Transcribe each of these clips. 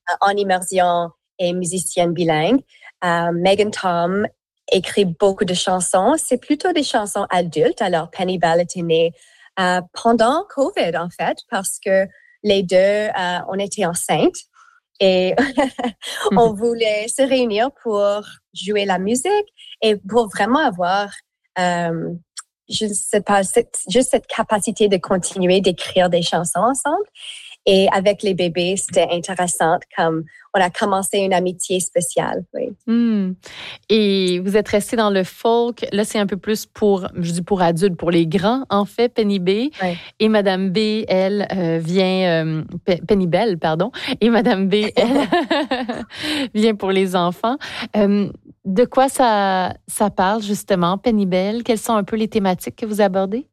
en immersion et musicienne bilingue. Megan Tom écrit beaucoup de chansons. C'est plutôt des chansons adultes. Alors, Penny Bell était née pendant COVID, en fait, parce que les deux, on était enceintes et on voulait se réunir pour jouer la musique et pour vraiment avoir, je ne sais pas, juste cette capacité de continuer d'écrire des chansons ensemble. Et avec les bébés, c'était intéressant, comme on a commencé une amitié spéciale. Oui. Et vous êtes resté dans le folk. Là, c'est un peu plus je dis pour adultes, pour les grands, en fait, Penny B. Oui. Et Madame B, elle, vient... Penny Bell, pardon. Et Madame B, elle, vient pour les enfants. De quoi ça parle, justement, Penny Bell? Quelles sont un peu les thématiques que vous abordez?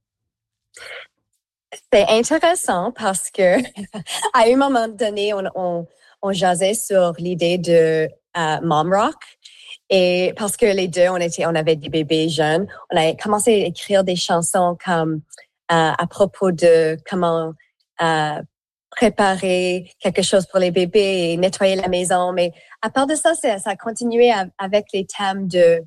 C'est intéressant parce que à un moment donné, on jasait sur l'idée de mom rock. Et parce que les deux, on avait des bébés jeunes, on a commencé à écrire des chansons comme à propos de comment préparer quelque chose pour les bébés et nettoyer la maison. Mais à part de ça, ça a continué avec les thèmes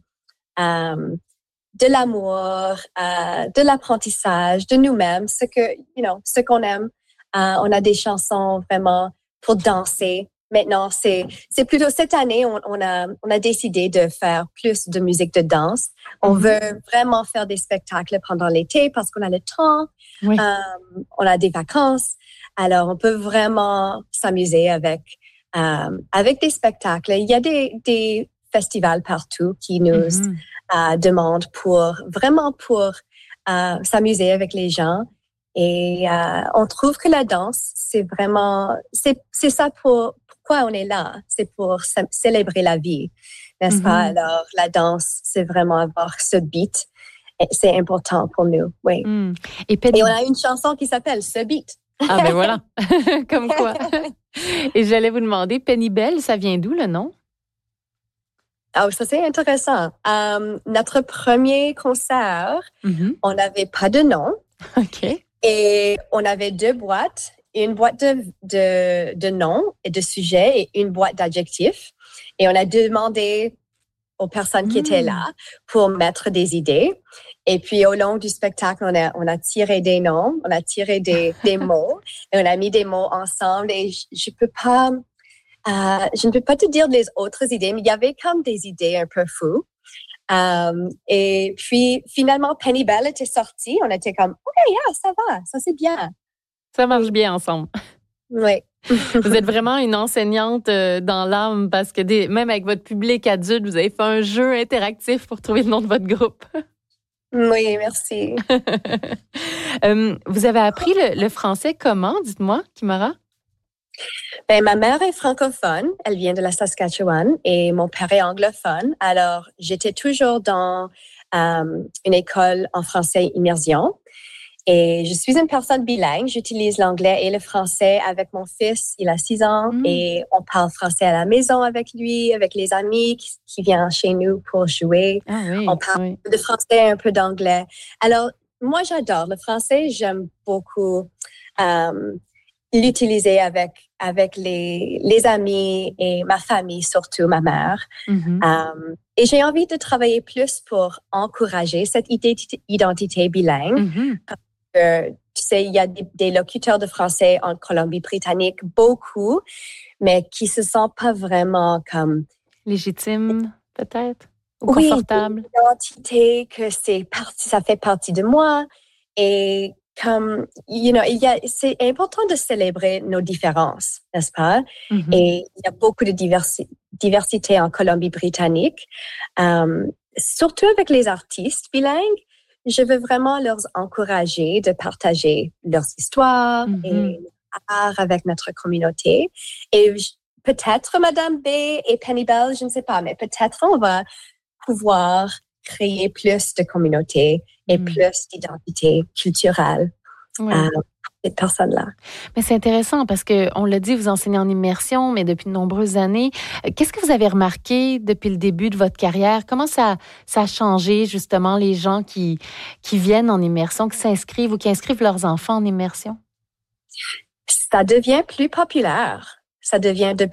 de l'amour, de l'apprentissage, de nous-mêmes, ce qu'on aime. On a des chansons vraiment pour danser. Maintenant, c'est plutôt cette année, on a décidé de faire plus de musique de danse. On veut vraiment faire des spectacles pendant l'été parce qu'on a le temps. Oui. On a des vacances. Alors, on peut vraiment s'amuser avec des spectacles. Il y a des festivals partout qui nous demandent pour s'amuser avec les gens. Et on trouve que la danse, c'est ça pourquoi on est là. C'est pour célébrer la vie, n'est-ce pas? Alors, la danse, c'est vraiment avoir ce beat. Et c'est important pour nous, oui. Et on a une chanson qui s'appelle « Ce beat ». Ah ben voilà, comme quoi. Et j'allais vous demander, Penny Bell, ça vient d'où le nom? Ah, ça c'est intéressant. Notre premier concert, on n'avait pas de nom. OK. Et on avait 2 boîtes, une boîte de noms et de sujets et une boîte d'adjectifs. Et on a demandé aux personnes qui étaient là pour mettre des idées. Et puis, au long du spectacle, on a tiré des noms, on a tiré des mots et on a mis des mots ensemble. Et je ne peux pas te dire les autres idées, mais il y avait comme des idées un peu fous. Et puis, finalement, Penny Bell était sortie. On était comme, OK, ça va, ça c'est bien. Ça marche bien ensemble. Oui. Vous êtes vraiment une enseignante dans l'âme parce que même avec votre public adulte, vous avez fait un jeu interactif pour trouver le nom de votre groupe. Oui, merci. Vous avez appris le français comment, dites-moi, Kimora? Ben, ma mère est francophone, elle vient de la Saskatchewan et mon père est anglophone. Alors, j'étais toujours dans une école en français immersion. Et je suis une personne bilingue. J'utilise l'anglais et le français avec mon fils. Il a 6 ans et on parle français à la maison avec lui, avec les amis qui viennent chez nous pour jouer. Ah oui, on parle de français, un peu d'anglais. Alors, moi, j'adore le français. J'aime beaucoup l'utiliser avec les amis et ma famille, surtout ma mère. Et j'ai envie de travailler plus pour encourager cette identité bilingue. Tu sais, il y a des locuteurs de français en Colombie-Britannique, beaucoup, mais qui se sentent pas vraiment comme... légitimes, peut-être? Ou confortables? Oui, l'identité, que ça fait partie de moi. Et comme, c'est important de célébrer nos différences, n'est-ce pas? Et il y a beaucoup de diversité en Colombie-Britannique, surtout avec les artistes bilingues. Je veux vraiment leur encourager de partager leurs histoires et l'art avec notre communauté. Et peut-être Madame B et Penny Bell, je ne sais pas, mais peut-être on va pouvoir créer plus de communautés et plus d'identité culturelle pour ces personnes-là. Mais c'est intéressant parce qu'on l'a dit, vous enseignez en immersion, mais depuis de nombreuses années. Qu'est-ce que vous avez remarqué depuis le début de votre carrière? Comment ça a changé, justement, les gens qui viennent en immersion, qui s'inscrivent ou qui inscrivent leurs enfants en immersion? Ça devient plus populaire. Ça devient de